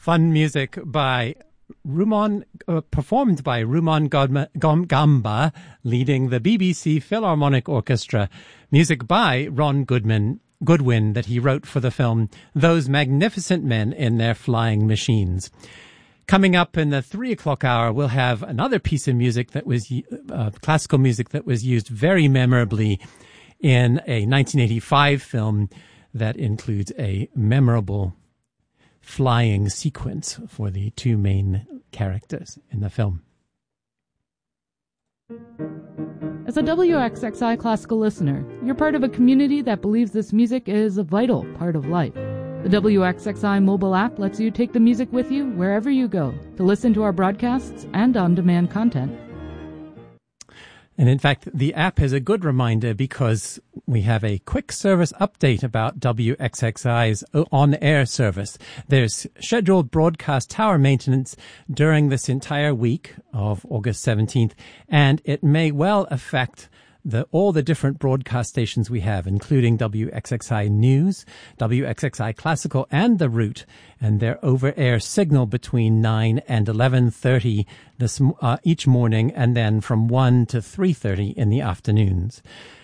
Fun music by Rumon, performed by Rumon Gamba, leading the BBC Philharmonic Orchestra. Music by Ron Goodwin that he wrote for the film Those Magnificent Men in Their Flying Machines. Coming up in the 3 o'clock hour, we'll have another piece of music that was classical music that was used very memorably in a 1985 film that includes a memorable flying sequence for the two main characters in the film. As a WXXI classical listener, you're part of a community that believes this music is a vital part of life. The WXXI mobile app lets you take the music with you wherever you go to listen to our broadcasts and on-demand content. And in fact, the app is a good reminder because we have a quick service update about WXXI's on-air service. There's scheduled broadcast tower maintenance during this entire week of August 17th, and it may well affect all the different broadcast stations we have, including WXXI News, WXXI Classical, and The Root, and their over-air signal between 9 and 11:30 each morning, and then from 1 to 3:30 in the afternoons.